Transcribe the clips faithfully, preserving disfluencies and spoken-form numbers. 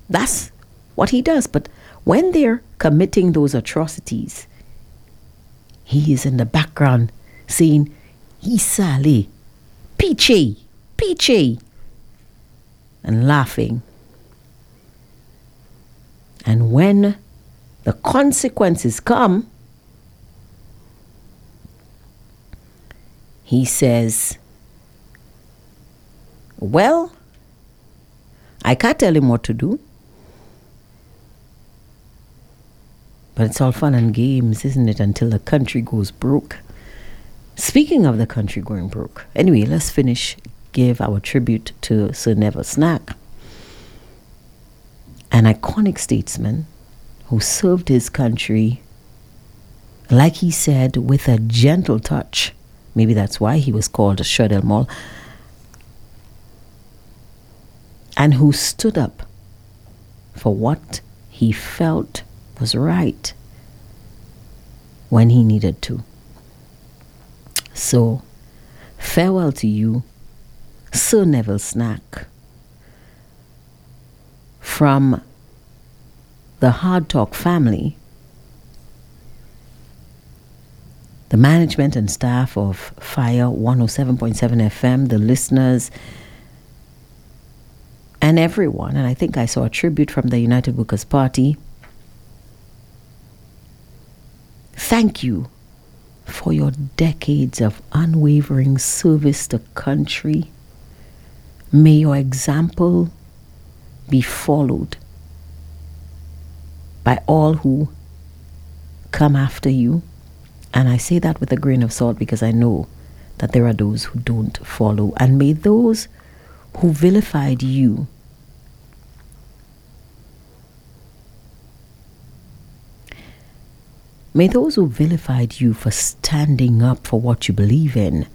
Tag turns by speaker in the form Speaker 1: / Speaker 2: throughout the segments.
Speaker 1: That's what he does. But when they're committing those atrocities, he is in the background saying, Isale, Piche, Piche, and laughing. And when the consequences come, he says, well, I can't tell him what to do. But it's all fun and games, isn't it, until the country goes broke. Speaking of the country going broke, anyway, let's finish, give our tribute to Sir Neville Snack, an iconic statesman who served his country, like he said, with a gentle touch. Maybe that's why he was called a Shredel Mall. And who stood up for what he felt was right when he needed to. So, farewell to you, Sir Neville Snack, from the Hard Talk family, the management and staff of Fire one oh seven point seven F M, the listeners, and everyone. And I think I saw a tribute from the United Workers' Party. Thank you for your decades of unwavering service to country. May your example be followed by all who come after you. And I say that with a grain of salt because I know that there are those who don't follow. And may those who vilified you May those who vilified you for standing up for what you believe in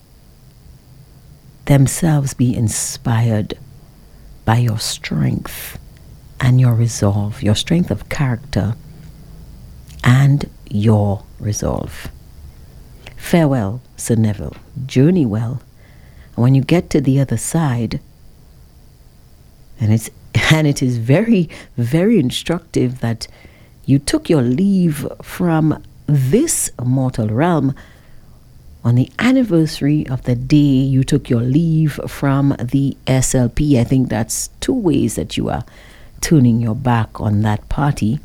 Speaker 1: themselves be inspired by your strength and your resolve, your strength of character and your resolve. Farewell, Sir Neville. Journey well. And when you get to the other side, and it's and it is very, very instructive that you took your leave from this mortal realm on the anniversary of the day you took your leave from the S L P. I think that's two ways that you are turning your back on that party.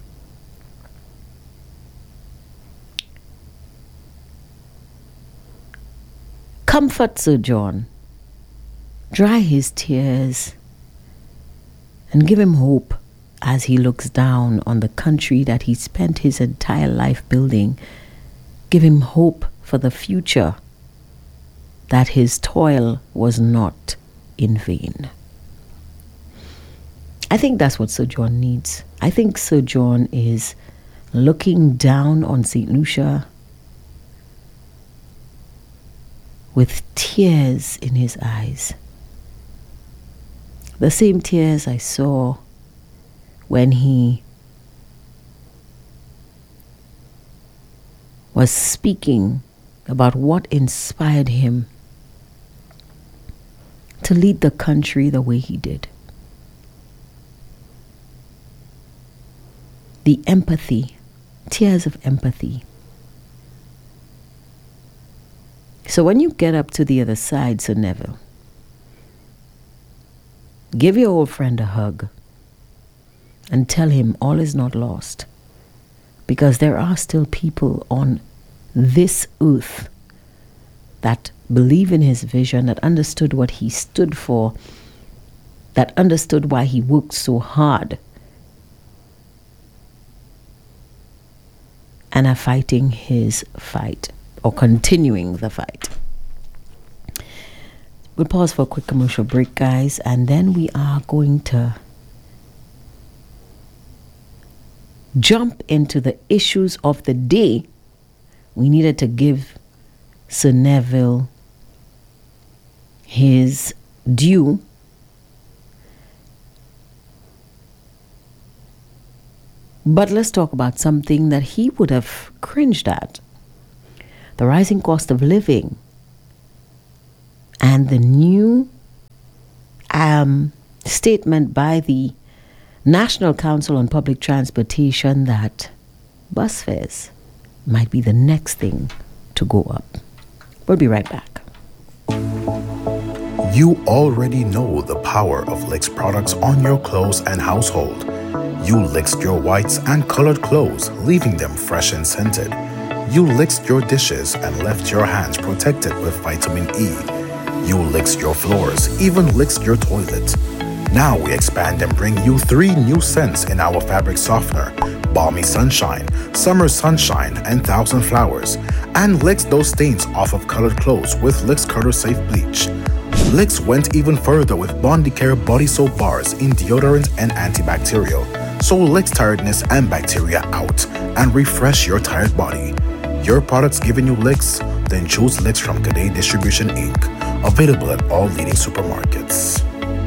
Speaker 1: Comfort Sir John. Dry his tears and give him hope as he looks down on the country that he spent his entire life building. Give him hope for the future, that his toil was not in vain. I think that's what Sir John needs. I think Sir John is looking down on Saint Lucia with tears in his eyes. The same tears I saw when he was speaking about what inspired him to lead the country the way he did. The empathy, tears of empathy. So when you get up to the other side, Sir Neville, give your old friend a hug and tell him all is not lost, because there are still people on this earth that believe in his vision, that understood what he stood for, that understood why he worked so hard, and are fighting his fight, or continuing the fight. We'll pause for a quick commercial break, guys, and then we are going to jump into the issues of the day. We needed to give Sir Neville his due. But let's talk about something that he would have cringed at. The rising cost of living and the new um, statement by the National Council on Public Transportation that bus fares might be the next thing to go up. We'll be right back.
Speaker 2: You already know the power of Licks products on your clothes and household. You lixed your whites and colored clothes, leaving them fresh and scented. You lixed your dishes and left your hands protected with vitamin E. You lixed your floors, even lixed your toilet. Now we expand and bring you three new scents in our fabric softener: Balmy Sunshine, Summer Sunshine, and Thousand Flowers. And Licks those stains off of colored clothes with Licks Color Safe Bleach. Licks went even further with Bondicare body soap bars in deodorant and antibacterial. So Licks tiredness and bacteria out and refresh your tired body. Your products giving you licks? Then choose Licks from Cadet Distribution Incorporated. Available at all leading supermarkets.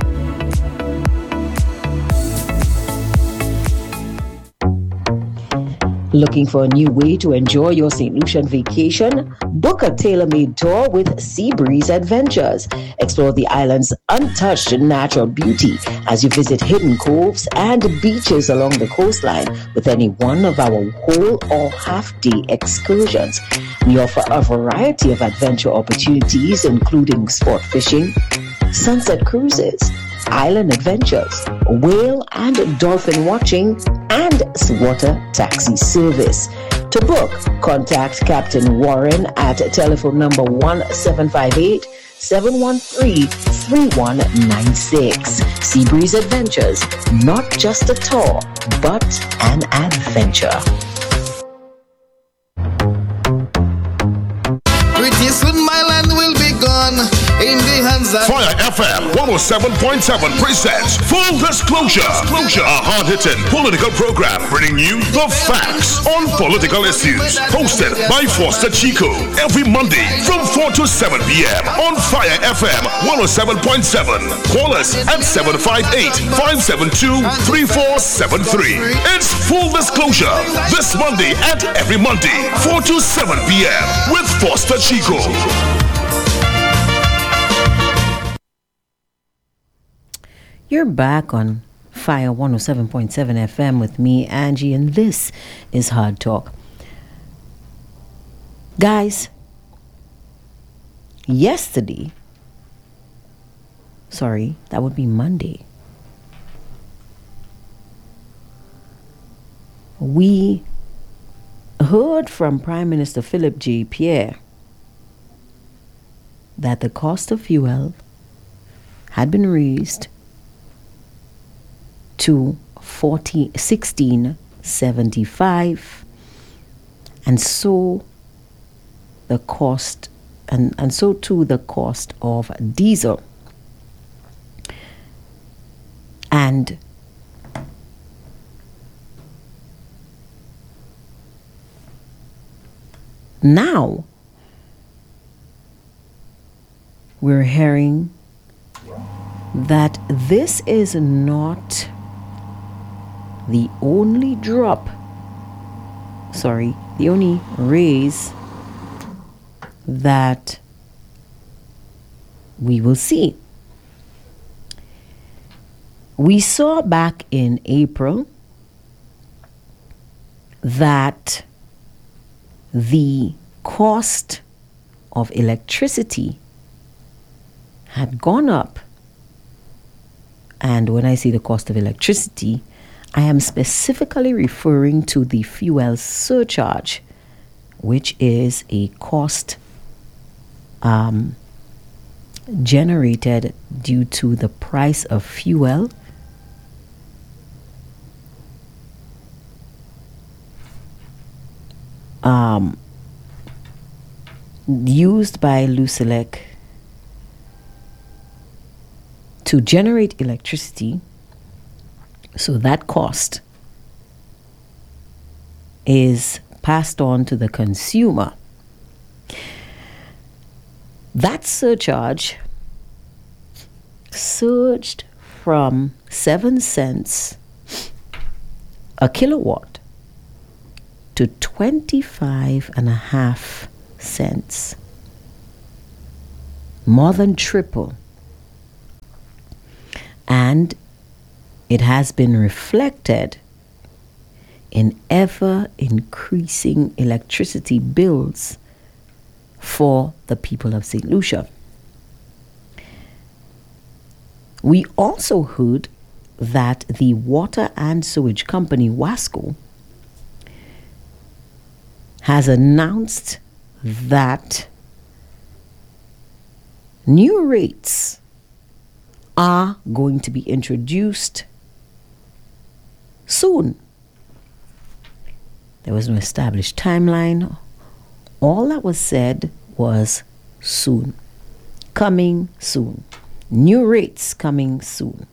Speaker 1: Looking for a new way to enjoy your Saint Lucian vacation? Book a tailor-made tour with Seabreeze Adventures. Explore the island's untouched natural beauty as you visit hidden coves and beaches along the coastline with any one of our whole or half-day excursions. We offer a variety of adventure opportunities, including sport fishing, sunset cruises, island adventures, whale and dolphin watching, and water taxi service. To book, contact Captain Warren at telephone number one seven five eight, seven one three, three one nine six. Seabreeze Adventures, not just a tour, but an adventure.
Speaker 3: Pretty soon my land will be gone in the hands of
Speaker 4: Fire F M one oh seven point seven presents Full Disclosure, Disclosure, a hard-hitting political program bringing you the facts on political issues. Hosted by Foster Chico every Monday from four to seven p.m. on Fire F M one oh seven point seven. Call us at seven five eight, five seven two, three four seven three. It's Full Disclosure this Monday and every Monday, four to seven p.m. with Foster Chico.
Speaker 1: You're back on Fire one oh seven point seven F M with me, Angie, and this is Hard Talk. Guys, yesterday, sorry, that would be Monday, we heard from Prime Minister Philip J. Pierre that the cost of fuel had been raised to sixteen seventy-five, and so the cost and, and so too the cost of diesel. And now we're hearing that this is not the only drop, sorry, the only raise that we will see. We saw back in April that the cost of electricity had gone up. And when I say the cost of electricity, I am specifically referring to the fuel surcharge, which is a cost um, generated due to the price of fuel um, used by Lucelec to generate electricity. So that cost is passed on to the consumer. That surcharge surged from seven cents a kilowatt to twenty-five and a half cents. More than triple. And it has been reflected in ever increasing electricity bills for the people of Saint Lucia. We also heard that the Water and Sewage Company, WASCO, has announced that new rates are going to be introduced soon. There was no established timeline. All that was said was soon. Coming soon. New rates coming soon.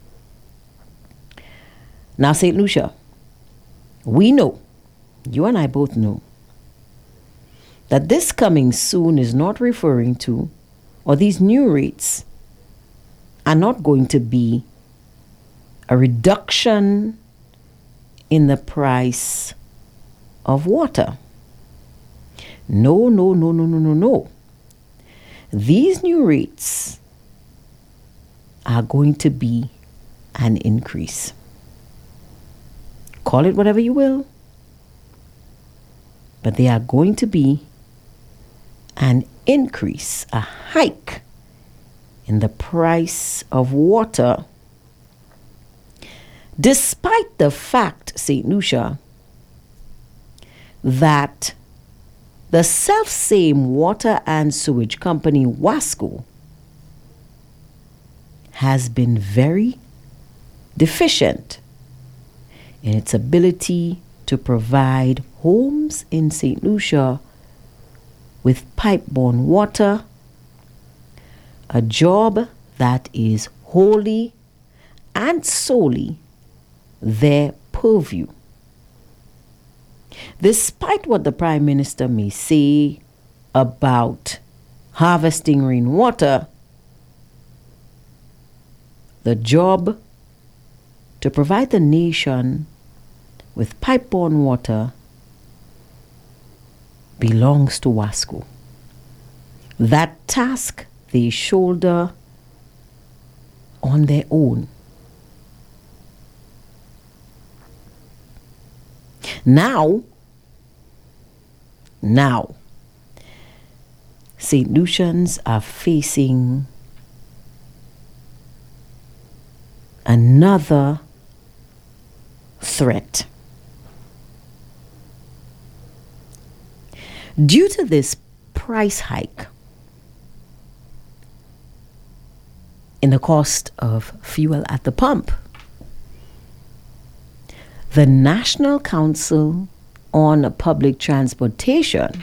Speaker 1: Now, Saint Lucia, we know, you and I both know, that this coming soon is not referring to, or these new rates are not going to be a reduction in the price of water. No, no, no, no, no, no, no. These new rates are going to be an increase. Call it whatever you will, but they are going to be an increase, a hike in the price of water, despite the fact, Saint Lucia, that the self-same Water and Sewage Company, WASCO, has been very deficient in its ability to provide homes in Saint Lucia with pipe-borne water, a job that is wholly and solely their purview. Despite what the Prime Minister may say about harvesting rainwater, the job to provide the nation with pipe-borne water belongs to WASCO. That task they shoulder on their own. Now, now, Saint Lucians are facing another threat. Due to this price hike in the cost of fuel at the pump, the National Council on Public Transportation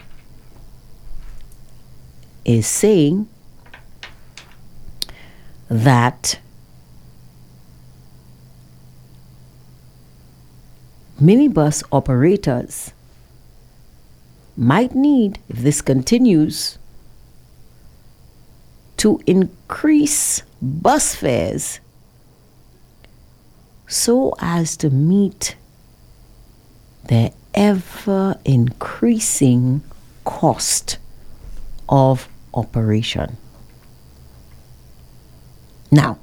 Speaker 1: is saying that minibus operators might need, if this continues, to increase bus fares so as to meet their ever increasing cost of operation. Now,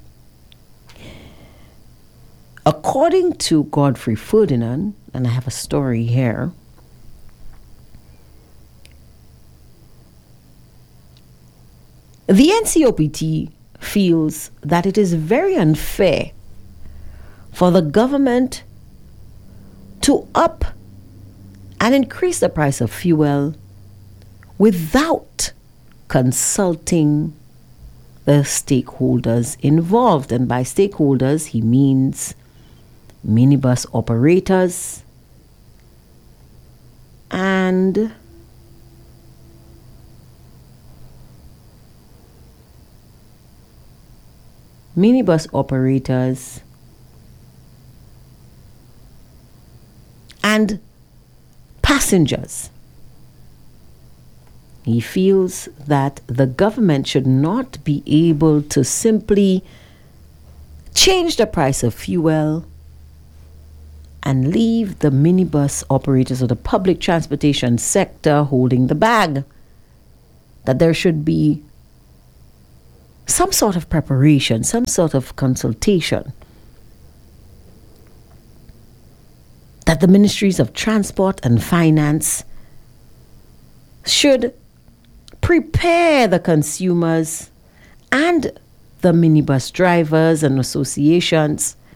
Speaker 1: according to Godfrey Ferdinand, and I have a story here, the N C O P T feels that it is very unfair for the government to up and increase the price of fuel without consulting the stakeholders involved. And by stakeholders, he means minibus operators and minibus operators and passengers. He feels that the government should not be able to simply change the price of fuel and leave the minibus operators or the public transportation sector holding the bag. That there should be some sort of preparation, some sort of consultation that the ministries of transport and finance should prepare the consumers and the minibus drivers and associations